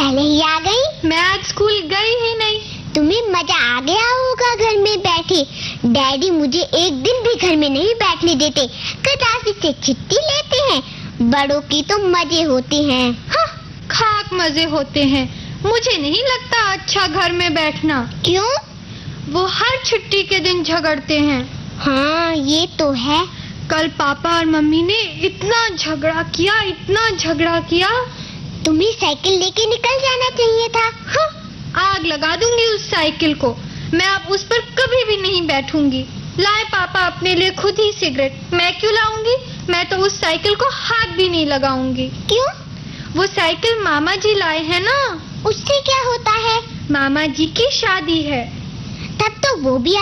पहले ही आ गई? मैं आज स्कूल गई ही नहीं। तुम्हें मजा आ गया होगा घर में बैठे। डैडी मुझे एक दिन भी घर में नहीं बैठने देते, क्लास से छुट्टी लेते हैं। बड़ों की तो मजे होते हैं। हाँ, खाक मजे होते हैं। मुझे नहीं लगता अच्छा घर में बैठना। क्यों? वो हर छुट्टी के दिन झगड़ते हैं। हाँ, ये तो है। कल पापा और मम्मी ने इतना झगड़ा किया। तुम्हें साइकिल लेके निकल जाना चाहिए था। हाँ, आग लगा दूंगी उस साइकिल को। मैं अब उस पर कभी भी नहीं बैठूंगी। लाए पापा अपने लिए खुद ही सिगरेट, मैं क्यों लाऊंगी? मैं तो उस साइकिल को हाथ भी नहीं लगाऊंगी। क्यों? वो साइकिल मामा जी लाए हैं ना। उससे क्या होता है? मामा जी की शादी है। तब तो वो भी